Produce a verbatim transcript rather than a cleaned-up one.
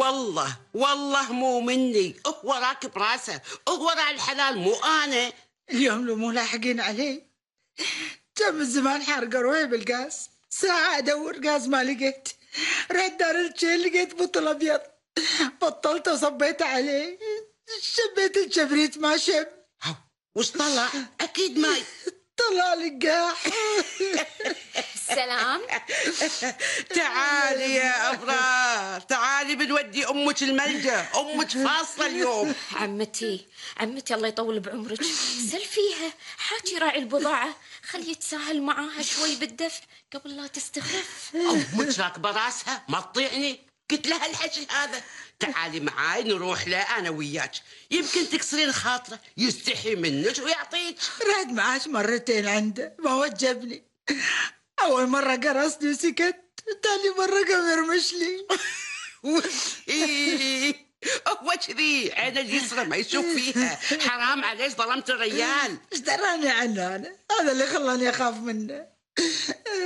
والله والله مو مني، هو راكب راسه، هو راعي الحلال مو أنا. اليوم لو مو لاحقين عليه كان من زمان حارقة روحي بالغاز. ساعة أدور غاز ما لقيت، رحت دار الشيل لقيت بطل أبيض، بطلت وصبيت عليه، شبيت الشبريت ما شب. هو، وش طلع؟ أكيد ماي. طلع لقاح. سلام. تعالي يا أبرار، تعالي بنودي أمك الملجأ، أمك فاصلة اليوم. عمتي عمتي الله يطول بعمرك، سل فيها حاجي راعي البضاعة، خلي يتساهل معاها شوي بالدفع قبل لا تستخف. أمك راكبة راسها ما تطيعني، قلت لها الحكي هذا. تعالي معاي نروح له أنا وياك، يمكن تكسرين خاطره يستحي منك ويعطيك. رحت معاش مرتين عنده ما وجبني، أول مرة قرصني وسكت، تاني مرة قمرمش لي. هو كذي عين اليسرى ما يشوف فيها، حرام عليك ظلمت الريال. ايش دراني عنه أنا؟ هذا اللي خلاني أخاف منه.